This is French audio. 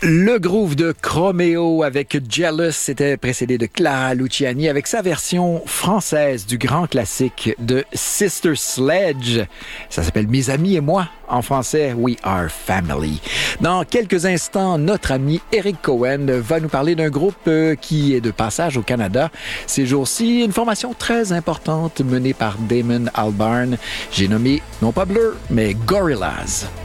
Le groove de Chromeo avec Jealous était précédé de Clara Luciani avec sa version française du grand classique de Sister Sledge. Ça s'appelle Mes amis et moi. En français, We Are Family. Dans quelques instants, notre ami Eric Cohen va nous parler d'un groupe qui est de passage au Canada. Ces jours-ci, une formation très importante menée par Damon Albarn. J'ai nommé, non pas Blur, mais Gorillaz.